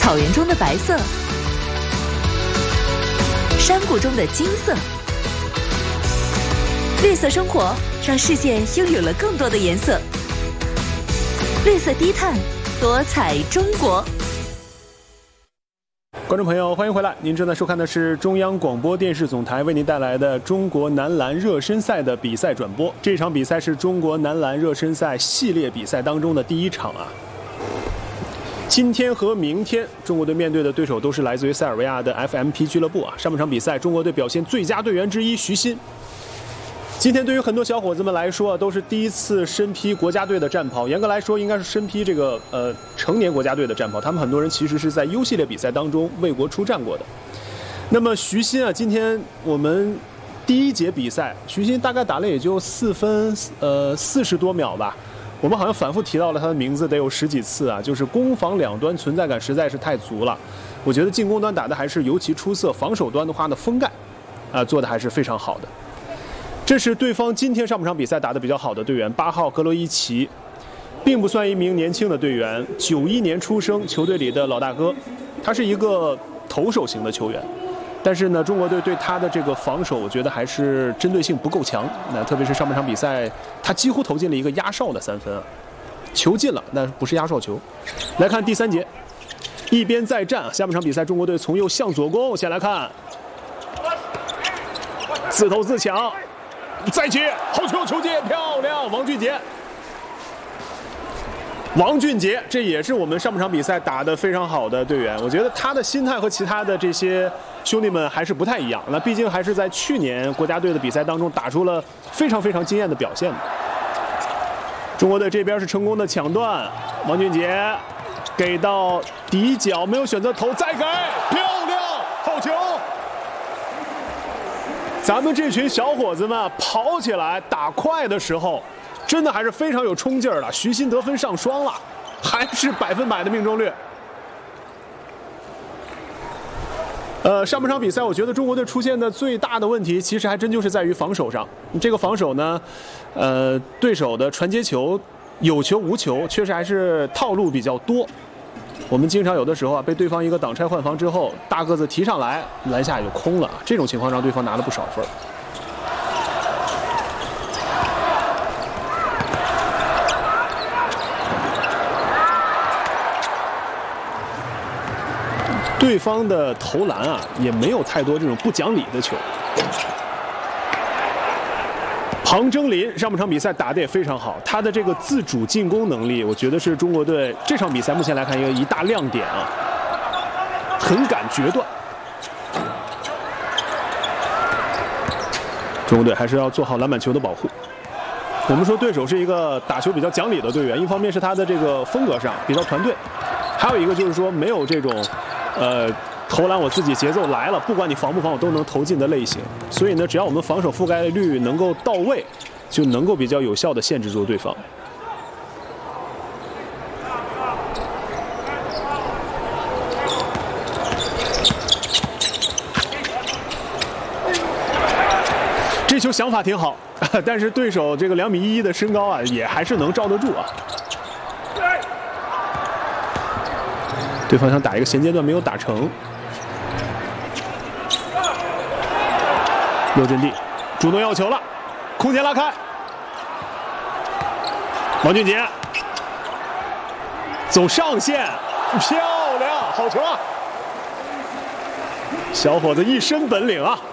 草原中的白色，山谷中的金色。绿色生活让世界拥有了更多的颜色。绿色低碳，多彩中国。 观众朋友，欢迎回来！您正在收看的是中央广播电视总台为您带来的中国男篮热身赛的比赛转播。这场比赛是中国男篮热身赛系列比赛当中的第一场啊。今天和明天，中国队面对的对手都是来自于塞尔维亚的 FMP 俱乐部啊。上半场比赛，中国队表现最佳队员之一徐新。今天对于很多小伙子们来说，都是第一次身披国家队的战袍。严格来说，应该是身披这个成年国家队的战袍。他们很多人其实是在 U 系列比赛当中为国出战过的。那么徐新啊，今天我们第一节比赛，徐新大概打了也就4分40多秒吧。我们好像反复提到了他的名字得有10几次啊，就是攻防两端存在感实在是太足了。我觉得进攻端打的还是尤其出色，防守端的话呢，封盖做的还是非常好的。这是对方今天上半场比赛打得比较好的队员，8号格罗伊奇，并不算一名年轻的队员，91年出生，球队里的老大哥，他是一个投手型的球员，但是呢，中国队对他的这个防守，我觉得还是针对性不够强。那特别是上半场比赛，他几乎投进了一个压哨的3分啊，球进了，但不是压哨球。来看第3节，一边再战，下半场比赛中国队从右向左攻，先来看，自投自抢。再起，好球，球进，漂亮！王俊杰，这也是我们上半场比赛打得非常好的队员。我觉得他的心态和其他的这些兄弟们还是不太一样。那毕竟还是在去年国家队的比赛当中打出了非常惊艳的表现的。中国队这边是成功的抢断，王俊杰给到底角，没有选择投，再给，漂亮，好球！咱们这群小伙子们跑起来打快的时候，真的还是非常有冲劲儿的。徐新得分上双了，还是100%的命中率。上半场比赛，我觉得中国队出现的最大的问题，其实还真就是在于防守上。这个防守呢，对手的传接球有球无球，确实还是套路比较多。我们经常有的时候啊，被对方一个挡拆换防之后，大个子提上来，篮下就空了。这种情况让对方拿了不少分。对方的投篮啊，也没有太多这种不讲理的球。庞征林上半场比赛打得也非常好，他的这个自主进攻能力，我觉得是中国队这场比赛目前来看一大亮点啊，很敢决断。中国队还是要做好篮板球的保护。我们说对手是一个打球比较讲理的队员，一方面是他的这个风格上比较团队，还有一个就是说没有这种投篮我自己节奏来了，不管你防不防我都能投进的类型。所以呢，只要我们防守覆盖率能够到位，就能够比较有效的限制住对方。这球想法挺好，但是对手这个2.11米的身高啊，也还是能罩得住啊。对方想打一个衔接段没有打成。刘振地主动要球了，空间拉开，王俊杰走上线，漂亮，好球啊！小伙子一身本领啊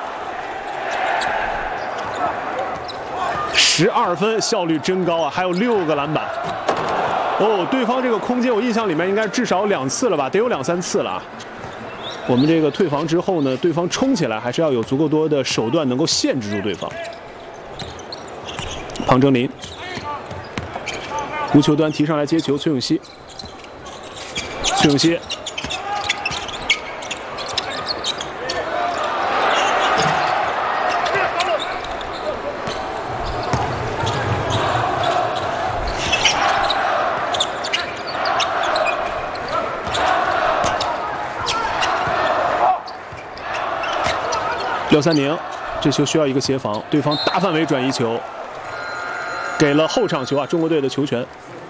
！12分，效率真高啊！还有6个篮板。哦，对方这个空间，我印象里面应该至少2次了吧，得有2、3次了啊。我们这个退防之后呢，对方冲起来还是要有足够多的手段能够限制住对方。庞征林无球端提上来接球，崔永熙，廖三宁，这球需要一个协防，对方大范围转移球，给了后场球啊，中国队的球权。